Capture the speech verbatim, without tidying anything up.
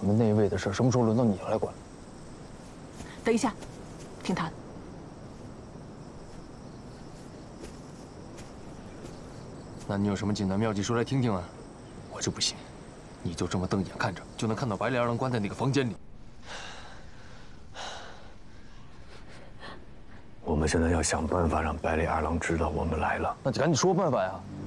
们内卫的事，什么时候轮到你来管？ 等一下，听他的。 那你有什么锦囊妙计说来听听啊？我就不信，你就这么瞪眼看着，就能看到白脸二郎关在那个房间里。 我们现在要想办法让白脸二郎知道我们来了。 那就赶紧说办法呀！